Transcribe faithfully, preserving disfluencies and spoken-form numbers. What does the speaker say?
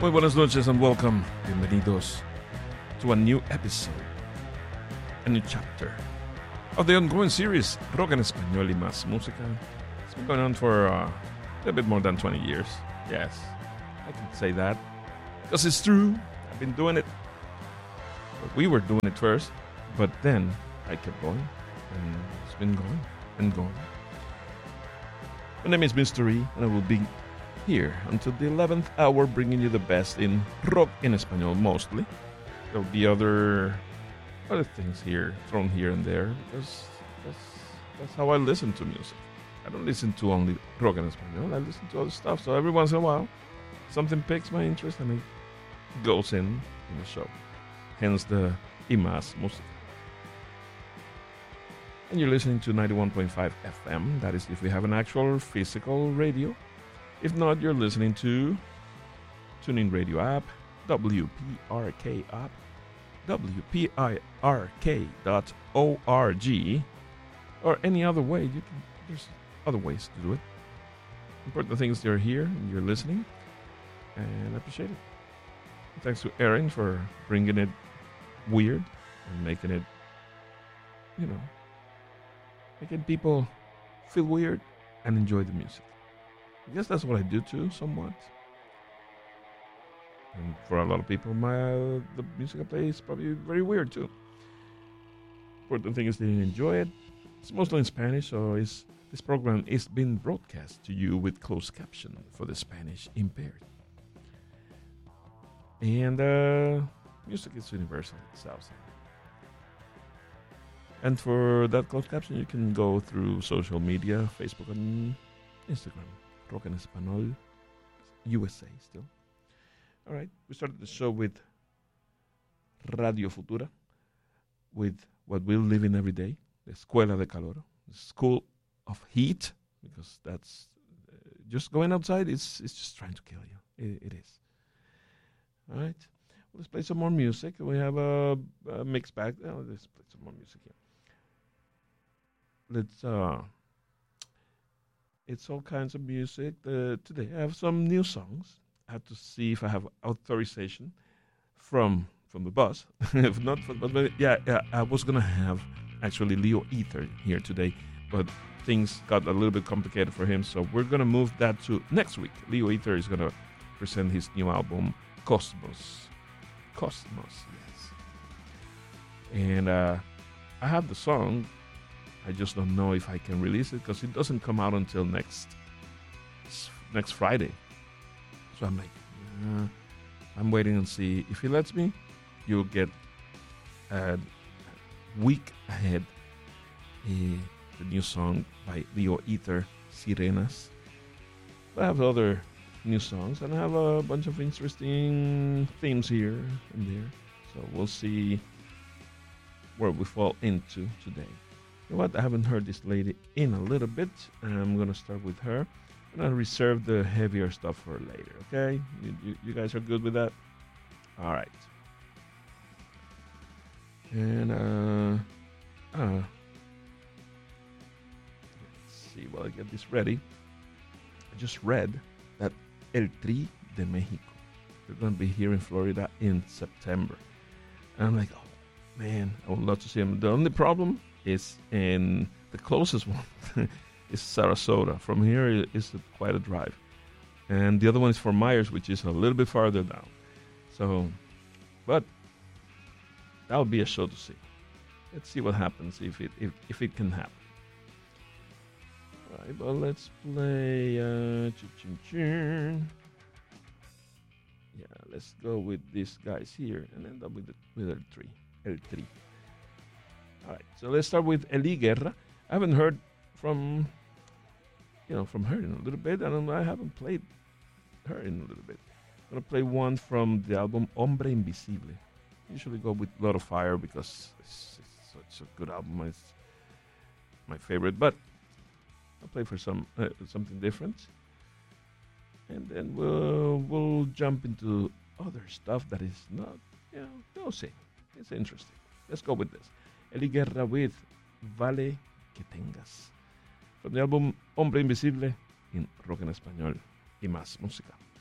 Muy buenas noches and welcome. Bienvenidos to a new episode, a new chapter of the ongoing series Rock en Español y Más Música. It's been going on for uh, a little bit more than twenty years. Yes, I can say that because it's true. I've been doing it. But we were doing it first, but then I kept going, and it's been going and going. My name is Mister E, and I will be here until the eleventh hour, bringing you the best in rock en español mostly. There'll be other other things here, thrown here and there, because that's, that's how I listen to music. I don't listen to only rock en español, I listen to other stuff. So every once in a while, something piques my interest and it goes in in the show. Hence the Y Más Música. And you're listening to ninety-one point five F M. That is if we have an actual physical radio. If not, you're listening to TuneIn Radio app, W P R K app, W P I R K dot org, or any other way. You can. There's other ways to do it. Important thing is you're here and you're listening, and I appreciate it. Thanks to Erin for bringing it weird and making it, you know, making people feel weird and enjoy the music. I guess that's what I do too, somewhat. And for a lot of people, my uh, the music I play is probably very weird too. Important thing is they enjoy it. It's mostly in Spanish, so it's, this program is being broadcast to you with closed caption for the Spanish impaired. And uh, music is universal itself. And for that closed caption, you can go through social media, Facebook and Instagram. Rock en Español, U S A still. All right, we started the show with Radio Futura, with what we're living every day, the Escuela de Calor, the School of Heat, because that's uh, just going outside, it's, it's just trying to kill you. It, it is. All right, well, let's play some more music. We have a, a mixed bag. Oh, let's play some more music here. Let's... uh. It's all kinds of music. Uh, today I have some new songs. I have to see if I have authorization from from the boss. If not, for, but, but yeah, yeah, I was gonna have actually Leo Ether here today, but things got a little bit complicated for him, so we're gonna move that to next week. Leo Ether is gonna present his new album, Cosmos. Cosmos, yes. And uh, I have the song. I just don't know if I can release it because it doesn't come out until next next Friday. So I'm like, uh, I'm waiting and see if he lets me. You'll get a week ahead uh, the new song by Leo Ether, Sirenas. I have other new songs and I have a bunch of interesting themes here and there. So we'll see where we fall into today. You know what? I haven't heard this lady in a little bit. I'm going to start with her. And I'll reserve the heavier stuff for later, okay? You, you, you guys are good with that? All right. And, uh, uh, let's see while I get this ready. I just read that El Tri de Mexico, they're going to be here in Florida in September. And I'm like, oh, man, I would love to see them. The only problem is in the closest one is Sarasota. From here is quite a drive, and the other one is Fort Myers, which is a little bit farther down. So, but that would be a show to see. Let's see what happens if it if, if it can happen. All right, well, let's play. Uh, yeah, let's go with these guys here, and end up with the, with El Tri. El Tri. All right, so let's start with Eli Guerra. I haven't heard from, you know, from her in a little bit, and I haven't played her in a little bit. I'm gonna play one from the album Hombre Invisible. Usually go with Lot of Fire because it's, it's such a good album. It's my favorite, but I'll play for some uh, something different, and then we'll we'll jump into other stuff that is not, you know, you'll see. It's interesting. Let's go with this. Eli Guerra with Vale que Tengas, from the album Hombre Invisible in Rock en Español y Más Música.